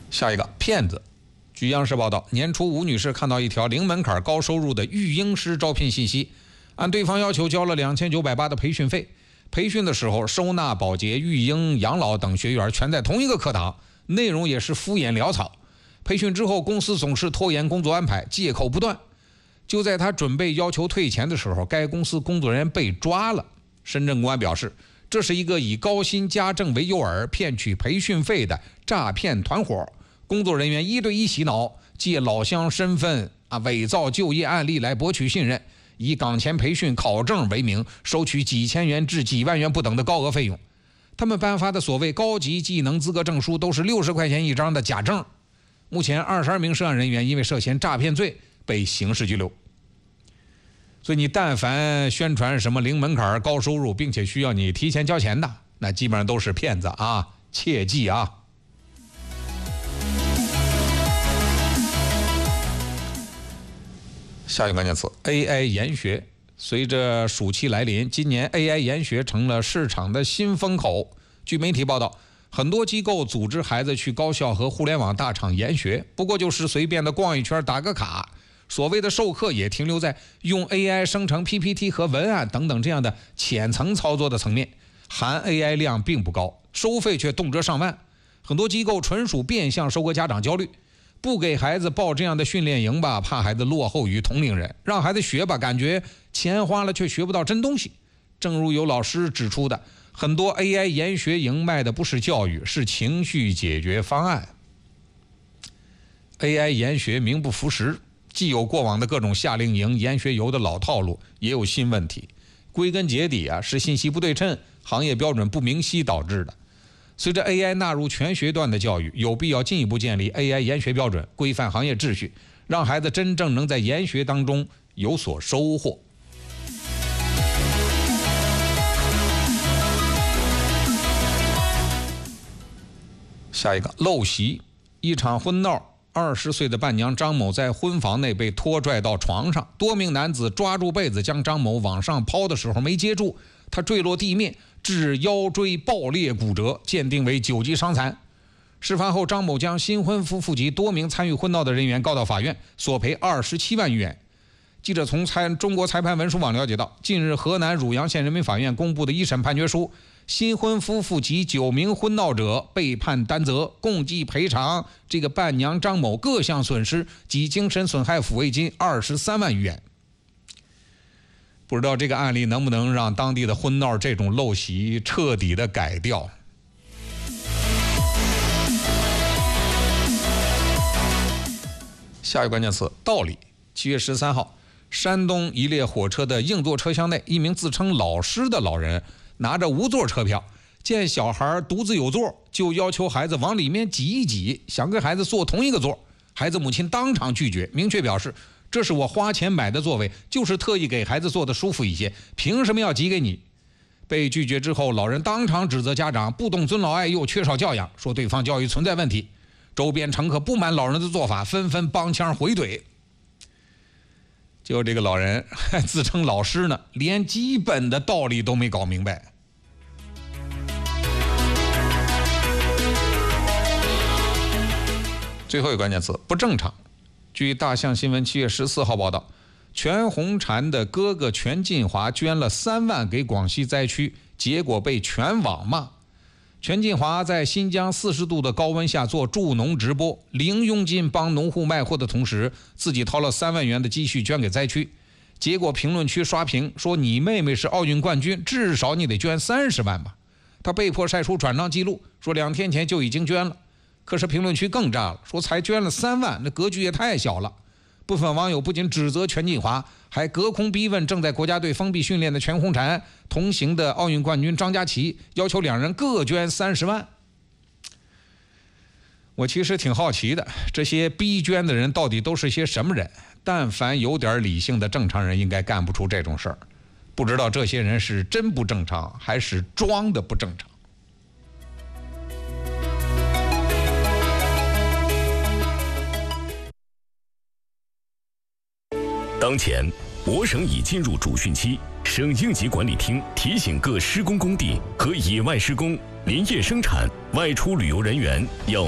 下一个骗子。据央视报道，年初吴女士看到一条零门槛高收入的育婴师招聘信息，按对方要求交了2980的培训费。培训的时候，收纳、保洁、育婴、养老等学员全在同一个课堂，内容也是敷衍潦草。培训之后，公司总是拖延工作安排，借口不断。就在他准备要求退钱的时候，该公司工作人员被抓了。深圳公安表示，这是一个以高薪家政为诱饵骗取培训费的诈骗团伙。工作人员1对1洗脑，借老乡身份伪造就业案例来博取信任，以岗前培训考证为名，收取几千元至几万元不等的高额费用。他们颁发的所谓高级技能资格证书都是60块钱一张的假证。目前22名涉案人员因为涉嫌诈骗罪被刑事拘留。所以你但凡宣传什么零门槛高收入，并且需要你提前交钱的，那基本上都是骗子啊，切记啊。下一个关键词 AI 研学。随着暑期来临，今年 AI 研学成了市场的新风口。据媒体报道，很多机构组织孩子去高校和互联网大厂研学，不过就是随便的逛一圈打个卡，所谓的授课也停留在用 AI 生成 PPT 和文案等等这样的浅层操作的层面，含 AI 量并不高，收费却动辄上万。很多机构纯属变相收割家长焦虑，不给孩子报这样的训练营吧，怕孩子落后于同龄人；让孩子学吧，感觉钱花了却学不到真东西。正如有老师指出的，很多 AI 研学营卖的不是教育，是情绪解决方案。AI 研学名不符实，既有过往的各种夏令营、研学游的老套路，也有新问题。归根结底是信息不对称、行业标准不明晰导致的。随着 AI 纳入全学段的教育，有必要进一步建立 AI 研学标准，规范行业秩序，让孩子真正能在研学当中有所收获。下一个陋习。一场婚闹，20岁的伴娘张某在婚房内被拖拽到床上，多名男子抓住被子将张某往上抛的时候没接住，他坠落地面，致腰椎爆裂骨折，鉴定为9级伤残。事发后，张某将新婚夫妇及多名参与婚闹的人员告到法院，索赔27万余元。记者从中国裁判文书网了解到，近日河南汝阳县人民法院公布的一审判决书，新婚夫妇及9名婚闹者被判担责，共计赔偿这个伴娘张某各项损失及精神损害抚慰金23万余元。不知道这个案例能不能让当地的婚闹这种陋习彻底的改掉。下一个关键词道理。7月13号，山东一列火车的硬座车厢内，一名自称老师的老人拿着无座车票，见小孩独自有座，就要求孩子往里面挤一挤，想跟孩子坐同一个座。孩子母亲当场拒绝，明确表示，这是我花钱买的座位，就是特意给孩子坐的舒服一些，凭什么要挤给你？被拒绝之后，老人当场指责家长不懂尊老爱幼，缺少教养，说对方教育存在问题。周边乘客不满老人的做法，纷纷帮腔回怼。就这个老人还自称老师呢，连基本的道理都没搞明白。最后一个关键词不正常。据大象新闻7月14号报道，全红婵的哥哥全进华捐了3万给广西灾区，结果被全网骂。全进华在新疆40度的高温下做助农直播，零佣金帮农户卖货的同时，自己掏了3万元的积蓄捐给灾区。结果评论区刷屏说，你妹妹是奥运冠军，至少你得捐30万吧。他被迫晒出转账记录，说2天前就已经捐了。可是评论区更炸了，说才捐了3万，那格局也太小了。部分网友不仅指责全进华，还隔空逼问正在国家队封闭训练的全红婵同行的奥运冠军张家齐，要求2人各捐30万。我其实挺好奇的，这些逼捐的人到底都是些什么人？但凡有点理性的正常人应该干不出这种事儿。不知道这些人是真不正常，还是装的不正常。 当前，我省已进入主汛期，省应急管理厅提醒各施工工地和野外施工、林业生产、外出旅游人员要